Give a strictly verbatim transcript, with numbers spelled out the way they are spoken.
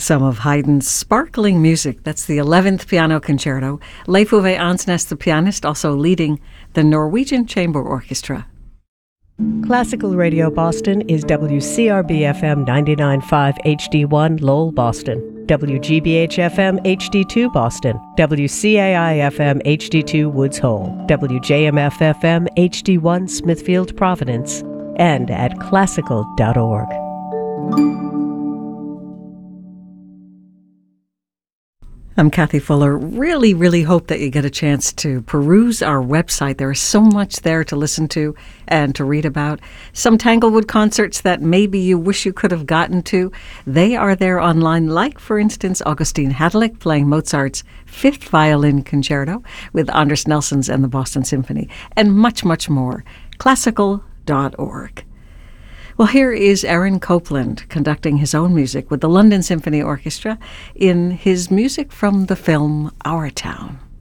Some of Haydn's sparkling music. That's the eleventh Piano Concerto. Leif Ove Ansnes, the pianist, also leading the Norwegian Chamber Orchestra. Classical Radio Boston is W C R B F M ninety-nine point five H D one Lowell, Boston, W G B H F M H D two Boston, W C A I F M H D two Woods Hole, W J M F F M H D one Smithfield, Providence, and at classical dot org. I'm Kathy Fuller. Really, really hope that you get a chance to peruse our website. There is so much there to listen to and to read about. Some Tanglewood concerts that maybe you wish you could have gotten to, they are there online, like, for instance, Augustine Hadlick playing Mozart's Fifth Violin Concerto with Anders Nelsons and the Boston Symphony, and much, much more. classical dot org. Well, here is Aaron Copland conducting his own music with the London Symphony Orchestra in his music from the film Our Town.